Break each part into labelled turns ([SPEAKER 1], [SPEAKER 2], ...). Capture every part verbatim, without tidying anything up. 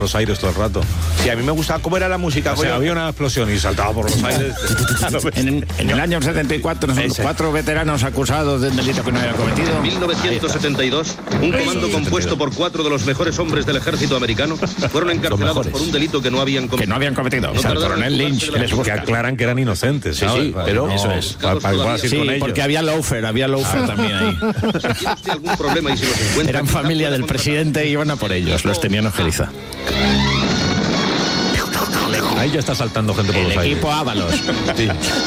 [SPEAKER 1] los aires todo el rato.
[SPEAKER 2] Sí, a mí me gustaba cómo era la música.
[SPEAKER 1] O sea, había una explosión y saltaba por los aires.
[SPEAKER 3] en, en el año setenta y cuatro, son cuatro veteranos acusados de un delito que no habían cometido.
[SPEAKER 4] En mil novecientos setenta y dos, un comando compuesto por cuatro de los mejores hombres del ejército americano fueron encarcelados por un delito que no habían cometido.
[SPEAKER 3] Que no habían cometido. O sea, el coronel Lynch les busca.
[SPEAKER 1] Que aclaran que eran inocentes,
[SPEAKER 2] sí,
[SPEAKER 1] ¿sabes?
[SPEAKER 2] sí, pero
[SPEAKER 1] no,
[SPEAKER 3] eso es.
[SPEAKER 1] Para, para, para
[SPEAKER 3] sí,
[SPEAKER 1] con
[SPEAKER 3] porque había loafer, había loafer también ahí.
[SPEAKER 4] Si tiene usted algún problema y si los encuentra,
[SPEAKER 3] Eran familia del presidente y iban a por ellos, los tenían ojeriza.
[SPEAKER 1] Ahí ya está saltando gente por
[SPEAKER 3] el
[SPEAKER 1] los aires.
[SPEAKER 3] El equipo Ábalos.
[SPEAKER 1] Sí.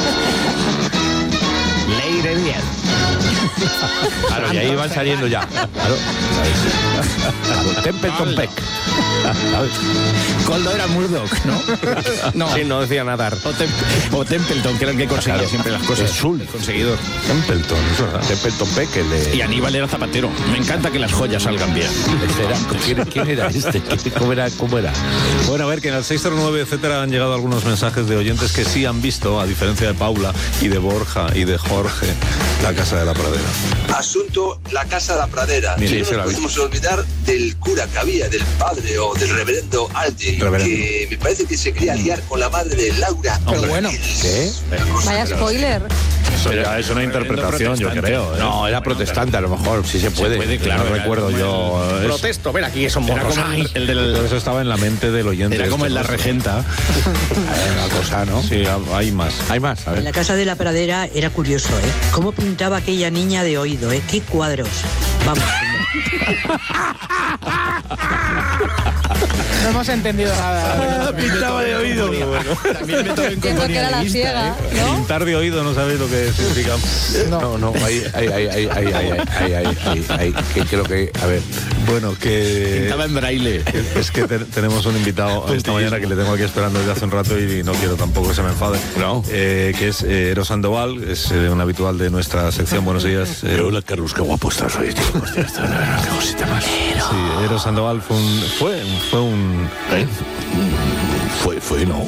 [SPEAKER 3] Leire diez.
[SPEAKER 2] Claro, y ahí van saliendo ya. Claro. claro. Templeton Peck.
[SPEAKER 3] Coldo era Murdoch, ¿no?
[SPEAKER 2] No. Sí, no decía nadar.
[SPEAKER 3] O, Tem o Templeton, que era el que conseguía claro. siempre las cosas.
[SPEAKER 2] Es Sul.
[SPEAKER 3] El conseguidor.
[SPEAKER 1] Templeton, es verdad.
[SPEAKER 2] Templeton Peck, el de...
[SPEAKER 3] Y Aníbal era zapatero. Me encanta que las joyas salgan bien.
[SPEAKER 2] ¿Quién, ¿Quién era este? ¿Cómo era? ¿Cómo era?
[SPEAKER 1] Bueno, a ver, que en el seis cero nueve, etcétera, han llegado algunos mensajes de oyentes que sí han visto, a diferencia de Paula y de Borja y de Jorge, La Casa de la Pradera.
[SPEAKER 5] Asunto La Casa de la Pradera.
[SPEAKER 1] Sí,
[SPEAKER 5] y no
[SPEAKER 1] sí,
[SPEAKER 5] nos podemos olvidar del cura que había, del padre o del reverendo Aldi, reverendo. que me parece que se quería liar con la madre de Laura.
[SPEAKER 6] Pero bueno,
[SPEAKER 2] ¿qué?
[SPEAKER 6] Vaya spoiler.
[SPEAKER 1] Eso ya es una interpretación, yo creo. ¿eh?
[SPEAKER 2] No, era protestante, a lo mejor, si se puede.
[SPEAKER 3] Se puede, claro.
[SPEAKER 1] No recuerdo yo.
[SPEAKER 3] Es... Protesto, ven aquí, son morros.
[SPEAKER 1] El, el del... Eso estaba en la mente del oyente.
[SPEAKER 3] Era como en La Regenta.
[SPEAKER 1] Una cosa, ¿no? Sí, hay más.
[SPEAKER 2] Hay más, a ver.
[SPEAKER 7] En La Casa de la Pradera era curioso, ¿eh? Cómo pintaba aquella niña de oído, ¿eh? Qué cuadros. Vamos.
[SPEAKER 6] No hemos entendido nada.
[SPEAKER 2] Pintaba de oído.
[SPEAKER 3] También me tomé en
[SPEAKER 6] Entiendo que era la ciega,
[SPEAKER 3] ¿eh?
[SPEAKER 6] ¿no?
[SPEAKER 1] Pintar de oído, no sabéis lo que significa.
[SPEAKER 2] No, no, no ahí, ahí, ahí, ahí, ahí, ahí, ahí, ahí, ahí, ahí, que creo que, a ver.
[SPEAKER 1] Bueno, que...
[SPEAKER 3] Pintaba en braille.
[SPEAKER 1] Es que te, tenemos un invitado esta mañana que le tengo aquí esperando desde hace un rato y no quiero tampoco que se me enfade.
[SPEAKER 2] No.
[SPEAKER 1] Eh, que es eh, Eros Sandoval, es eh, un habitual de nuestra sección. Buenos días.
[SPEAKER 2] Eh, Hola, Carlos, qué guapo estás hoy, tío. Qué cosita más.
[SPEAKER 1] Sí, Eros Sandoval fue un... Fue, fue un...
[SPEAKER 2] ¿Eh? Fue, fue, no.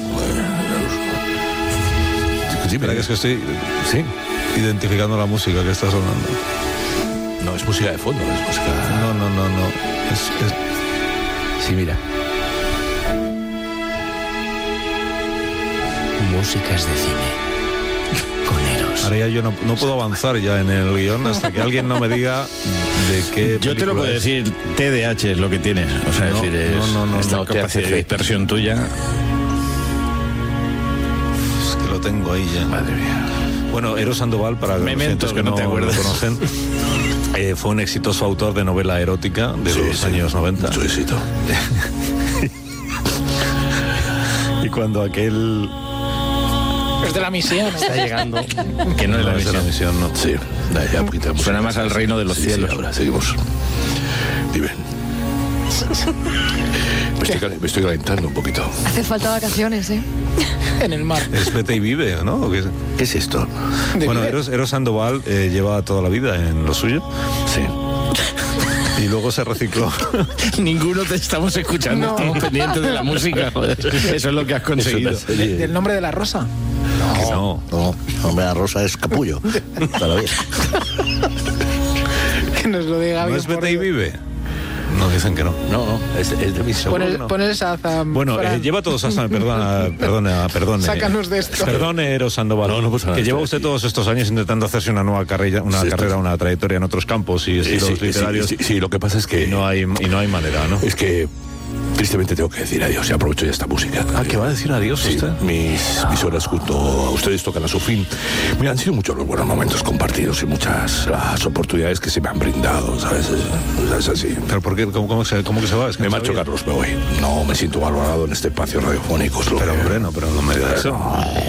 [SPEAKER 1] Sí, mira que es que estoy... Sí, identificando la música que está sonando.
[SPEAKER 2] No, es música de fondo, es música...
[SPEAKER 1] No, no, no, no. Es, es...
[SPEAKER 2] Sí, mira.
[SPEAKER 3] Músicas de cine. Con Eros.
[SPEAKER 1] Ahora ya yo no, no puedo avanzar ya en el guión hasta que alguien no me diga de qué.
[SPEAKER 3] Yo te lo puedo
[SPEAKER 1] es.
[SPEAKER 3] decir, T D A H es lo que tienes. O sea,
[SPEAKER 1] no,
[SPEAKER 3] es decir, es
[SPEAKER 1] no, no, no,
[SPEAKER 3] esta
[SPEAKER 1] no,
[SPEAKER 3] capacidad de dispersión tuya.
[SPEAKER 1] Es que lo tengo ahí ya.
[SPEAKER 3] Madre mía.
[SPEAKER 1] Bueno, Eros Sandoval, para los
[SPEAKER 3] Memento,
[SPEAKER 1] que
[SPEAKER 3] que no
[SPEAKER 1] no
[SPEAKER 3] te acuerdas.
[SPEAKER 1] lo conocen, eh, fue un exitoso autor de novela erótica de
[SPEAKER 2] Sí,
[SPEAKER 1] los
[SPEAKER 2] sí.
[SPEAKER 1] años noventa.
[SPEAKER 2] Mucho éxito.
[SPEAKER 1] Y cuando aquel...
[SPEAKER 6] Es de la misión.
[SPEAKER 3] Está llegando. Que no es la
[SPEAKER 1] No, es de la
[SPEAKER 3] misión.
[SPEAKER 1] misión, no.
[SPEAKER 2] Sí, ya, ya quitamos.
[SPEAKER 3] Suena más al reino de los
[SPEAKER 2] Sí,
[SPEAKER 3] cielos.
[SPEAKER 2] Sí, ahora seguimos. Dime. Me estoy, cal- me estoy calentando un poquito.
[SPEAKER 6] Hace falta vacaciones, ¿eh? En el mar.
[SPEAKER 1] Es Vete y Vive, ¿no? ¿O qué es?
[SPEAKER 2] ¿Qué es esto?
[SPEAKER 6] De
[SPEAKER 1] Bueno,
[SPEAKER 6] Vive.
[SPEAKER 1] Eros, Eros Sandoval eh, lleva toda la vida en lo suyo.
[SPEAKER 2] Sí.
[SPEAKER 1] Y luego se recicló.
[SPEAKER 3] Ninguno te estamos escuchando,
[SPEAKER 6] No.
[SPEAKER 3] estamos pendientes de la música, joder. Eso es lo que has conseguido.
[SPEAKER 2] Es una serie.
[SPEAKER 6] ¿Del nombre de la rosa?
[SPEAKER 1] Que no.
[SPEAKER 2] No, hombre, la rosa es capullo. Todavía.
[SPEAKER 6] Que nos lo diga
[SPEAKER 1] ¿No
[SPEAKER 6] bien
[SPEAKER 1] es
[SPEAKER 6] por
[SPEAKER 1] Vete y
[SPEAKER 6] Dios.
[SPEAKER 1] Vive? No, dicen que no.
[SPEAKER 2] No, no, es, es de mis
[SPEAKER 6] Pon
[SPEAKER 2] seguros.
[SPEAKER 6] el,
[SPEAKER 2] No.
[SPEAKER 6] pon el Shazam,
[SPEAKER 1] Bueno,
[SPEAKER 6] Fran.
[SPEAKER 1] eh, lleva todos hasta... Perdona, perdona, perdone.
[SPEAKER 6] Sácanos de esto.
[SPEAKER 1] Perdone, Eros Sandoval.
[SPEAKER 2] No, no pasa nada,
[SPEAKER 1] que lleva
[SPEAKER 2] estoy
[SPEAKER 1] usted
[SPEAKER 2] aquí.
[SPEAKER 1] todos estos años intentando hacerse una nueva carrera, una
[SPEAKER 2] Sí,
[SPEAKER 1] carrera,
[SPEAKER 2] estoy-
[SPEAKER 1] una trayectoria en otros campos y
[SPEAKER 2] Sí,
[SPEAKER 1] estilos
[SPEAKER 2] sí,
[SPEAKER 1] literarios.
[SPEAKER 2] sí, sí, sí, lo que pasa es que
[SPEAKER 1] Y no hay y no hay manera, ¿no?
[SPEAKER 2] es que tristemente tengo que decir adiós y aprovecho ya esta música.
[SPEAKER 1] Ah, ¿que va a decir adiós
[SPEAKER 2] Sí,
[SPEAKER 1] usted?
[SPEAKER 2] mis, mis horas junto a ustedes tocan a su fin. Mira, han sido muchos los buenos momentos compartidos y muchas las oportunidades que se me han brindado, ¿sabes? Es, es así.
[SPEAKER 1] ¿Pero por qué? ¿Cómo, cómo, se, cómo que se va? Es que
[SPEAKER 2] Me
[SPEAKER 1] no
[SPEAKER 2] marcho,
[SPEAKER 1] sabía.
[SPEAKER 2] Carlos, me voy. No me siento valorado en este espacio radiofónico. es lo
[SPEAKER 1] Pero
[SPEAKER 2] que-
[SPEAKER 1] hombre, no, pero no me diga eso.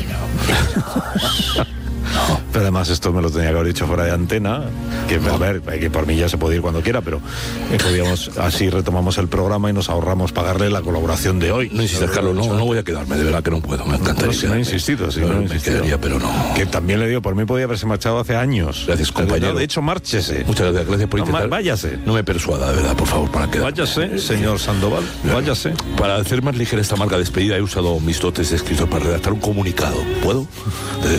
[SPEAKER 1] Pero además esto me lo tenía que haber dicho fuera de antena, que a ver, que por mí ya se puede ir cuando quiera, pero eh, podíamos, así retomamos el programa y nos ahorramos pagarle la colaboración de hoy.
[SPEAKER 2] No insistas, Carlos, no, no voy a quedarme, de verdad que no puedo, me encantaría.
[SPEAKER 1] No, si no he
[SPEAKER 2] quedarme.
[SPEAKER 1] insistido, si
[SPEAKER 2] No,
[SPEAKER 1] no he
[SPEAKER 2] me
[SPEAKER 1] insistido.
[SPEAKER 2] quedaría, pero no.
[SPEAKER 1] Que también le digo, por mí podía haberse marchado hace años.
[SPEAKER 2] Gracias, compañero.
[SPEAKER 1] No, de hecho, márchese.
[SPEAKER 2] Muchas gracias, gracias por
[SPEAKER 1] No,
[SPEAKER 2] intentar.
[SPEAKER 1] ma- váyase.
[SPEAKER 2] No me persuada, de verdad, por favor, para quedar.
[SPEAKER 1] Váyase, señor Sandoval, váyase.
[SPEAKER 2] Para hacer más ligera esta marca despedida he usado mis dotes de escritor para redactar un comunicado. ¿Puedo? De